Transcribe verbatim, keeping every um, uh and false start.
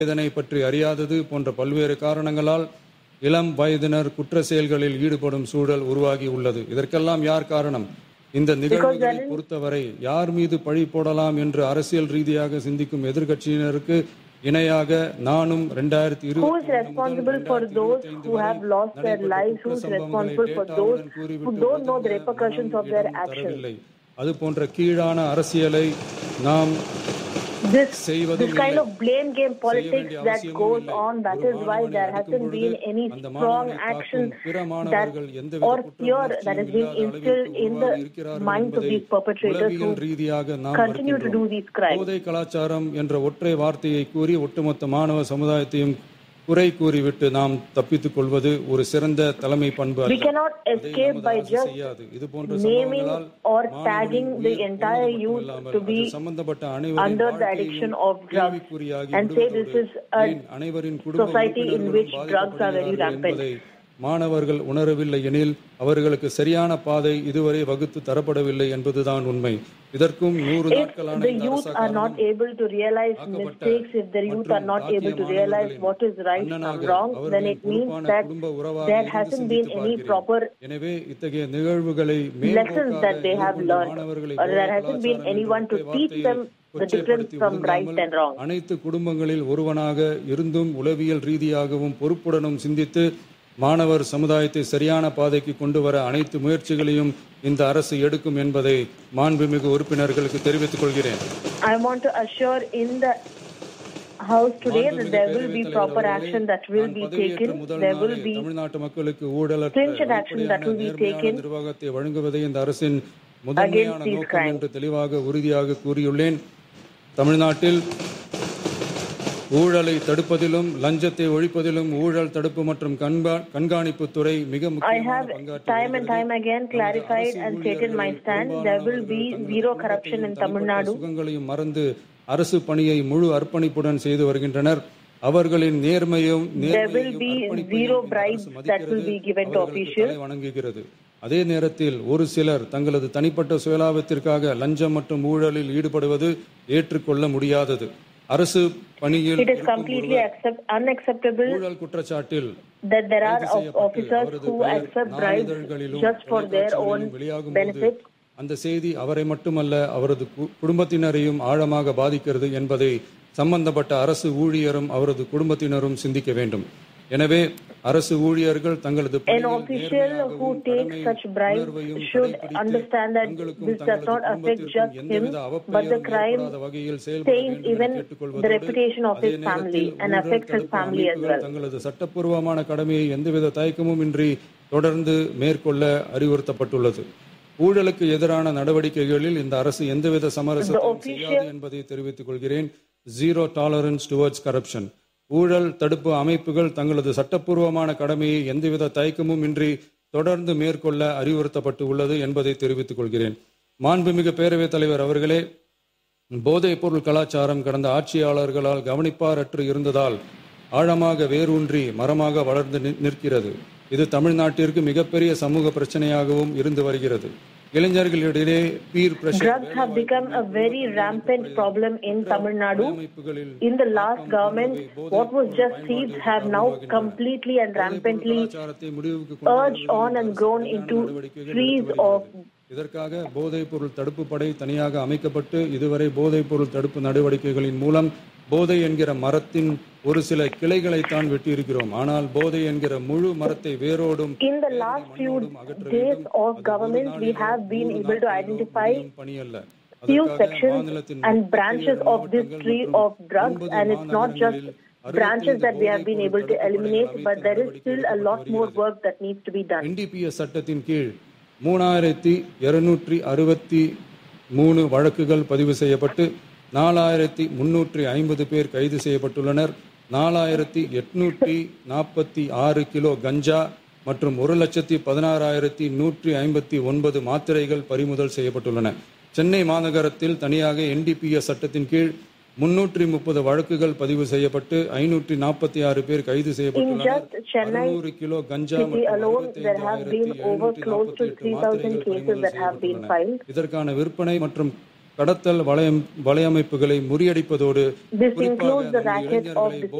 இதனை பற்றி அறியாதது போன்ற பல்வேறு காரணங்களால் இளம் வயதினர் குற்ற செயல்களில் ஈடுபடும் சூழல் உருவாகி உள்ளது. இதற்கெல்லாம் யார் காரணம்? இந்த நிகழ்வுகளை பொறுத்தவரை யார் மீது பழி போடலாம் என்று அரசியல் ரீதியாக சிந்திக்கும் எதிர்க்கட்சியினருக்கு இணையாக நானும் இரண்டாயிரத்தி இருபத்தி தரவில்லை. அது போன்ற கீழான அரசியலை நாம் This, this kind of blame game politics that goes on, that is why there hasn't been any strong action that, or fear that has been instilled in the minds of these perpetrators who continue to do these crimes. போதை கலாச்சாரம் என்ற ஒற்றை வார்த்தையை கூறி ஒட்டுமொத்த மாணவ சமுதாயத்தையும் குறை கூறிவிட்டு நாம் தப்பித்துக் கொள்வது ஒரு சிறந்த தலைமை பண்பு அல்ல. We cannot escape by just naming or tagging the entire youth to be under the addiction of drugs and say this is a society in which drugs are very rampant. மாணவர்கள் உணரவில்லை எனில் அவர்களுக்கு சரியான பாதை இதுவரை வகுத்து தரப்படவில்லை என்பதுதான் உண்மை. இதற்கும் நூறு நாட்களான the youth are not able to realize mistakes, if the youth are not able to realize what is right from wrong, then it means that there hasn't been any proper எனவே இத்தகைய நிகழ்வுகளை lessons that they have learned, or there hasn't been anyone to teach them the difference from right and wrong. அனைத்து குடும்பங்களில் ஒருவனாக இருந்தும் உளவியல் ரீதியாகவும் பொறுப்புடனும் சிந்தித்து மாணவர் சமுதாயத்தை சரியான பாதைக்கு கொண்டு வர அனைத்து முயற்சிகளையும் இந்த அரசு எடுக்கும் என்பதை மாண்புமிகு உறுப்பினர்களுக்கு தெரிவித்துக் கொள்கிறேன். I want to assure in the House today that there will be proper action that will be taken. There will be தமிழ்நாட்டு மக்களுக்கு ஊழலற்ற stringent action that will be taken நிர்வாகத்தை வழங்குவதே இந்த அரசின் முதன்மையான நோக்கம் என்று தெளிவாக உறுதியாக கூறியுள்ளேன். தமிழ்நாட்டில் ஊழலை தடுப்பதிலும் லஞ்சத்தை ஒழிப்பதிலும் ஊழல் தடுப்பு மற்றும் கண்காணிப்பு துறை மிக முக்கியமான பங்காற்றி time and time again clarified and stated my stand. There will be zero corruption in Tamil Nadu. சுகங்களையும் மறந்து அரசு பணியை முழு அர்ப்பணிப்புடன் செய்து வருகின்றனர். அவர்களின் நேர்மையும் வணங்குகிறது. அதே நேரத்தில் ஒரு சிலர் தங்களது தனிப்பட்ட சுயலாபத்திற்காக லஞ்சம் மற்றும் ஊழலில் ஈடுபடுவது ஏற்றுக்கொள்ள முடியாதது. அரசு பணியில் ஊழல் குற்றச்சாட்டில் that there are officers who accept bribes just for their own benefit. அந்த செய்தி அவரை மட்டுமல்ல அவரது குடும்பத்தினரையும் ஆழமாக பாதிக்கிறது என்பதை சம்பந்தப்பட்ட அரசு ஊழியரும் அவரது குடும்பத்தினரும் சிந்திக்க வேண்டும். எனவே அரசு ஊழியர்கள் தங்களது an official who takes such bribes should understand that this does not affect just him but the crime stains even the reputation of his family and affects his family as well. தங்களது சட்டப்பூர்வமான கடமையை எந்தவித தயக்கமும் இன்றி தொடர்ந்து மேற்கொள்ள அறிவுறுத்தப்பட்டுள்ளது. ஊழலுக்கு எதிரான நடவடிக்கைகளில் இந்த அரசு எந்தவித சமரசத்தையும் செய்யாது என்பதை தெரிவித்துக் கொள்கிறேன். Zero tolerance towards corruption. ஊழல் தடுப்பு அமைப்புகள் தங்களது சட்டப்பூர்வமான கடமையை எந்தவித தயக்கமும் இன்றி தொடர்ந்து மேற்கொள்ள அறிவுறுத்தப்பட்டு உள்ளது என்பதை தெரிவித்துக் கொள்கிறேன். மாண்புமிகு பேரவைத் தலைவர் அவர்களே, போதைப் பொருள் கலாச்சாரம் கடந்த ஆட்சியாளர்களால் கவனிப்பாரற்று இருந்ததால் ஆழமாக வேரூன்றி மரமாக வளர்ந்து நிற்கிறது. இது தமிழ்நாட்டிற்கு மிகப்பெரிய சமூக பிரச்சனையாகவும் இருந்து வருகிறது. இளைஞர்களிடையே peer pressure drugs have become a very rampant problem in Tamil Nadu. In the last government, what was just seeds have now completely and rampantly urged on and grown into trees of. இதற்காக போதைப் பொருள் தடுப்பு படை தனியாக அமைக்கப்பட்டு இதுவரை போதைப் பொருள் தடுப்பு நடவடிக்கைகளின் மூலம் போதை என்கிற மரத்தின் ஒரு சில கிளைகளை தான் வெட்டியிருக்கிறோம். ஆனால் போதை என்கிற முழு மரத்தை வேரோடும் in the last few days of government we have been able to identify few sections and branches of this tree of drugs, and it's not just branches that we have been able to eliminate, but there is still a lot more work that needs to be done. N D P S சட்டத்தின் கீழ் மூணாயிரத்தி இருநூற்றி அறுபத்தி மூணு வழக்குகள் பதிவு செய்யப்பட்டு நாலாயிரத்தி முன்னூற்றி ஐம்பது பேர் கைது செய்யப்பட்டுள்ளனர். நாலாயிரத்தி எட்நூற்றி நாற்பத்தி ஆறு கிலோ கஞ்சா மற்றும் ஒரு லட்சத்தி பதினாறாயிரத்தி நூற்றி ஐம்பத்தி ஒன்பது மாத்திரைகள் பறிமுதல் செய்யப்பட்டுள்ளன. சென்னை மாநகரத்தில் தனியாக N D P S சட்டத்தின் கீழ் முன்னூற்றி முப்பது வழக்குகள் பதிவு செய்யப்பட்டு ஐநூற்றி நாற்பத்தி ஆறு பேர் கைது செய்யப்பட்டுள்ளனர். அறுநூறு கிலோ கஞ்சா மற்றும் இதற்கான விற்பனை மற்றும் கடத்தல் வலையம் வலையமைப்புகளை முறியடிப்பதோடு This குறிப்பாக includes the நமது racket of இளைஞர்களை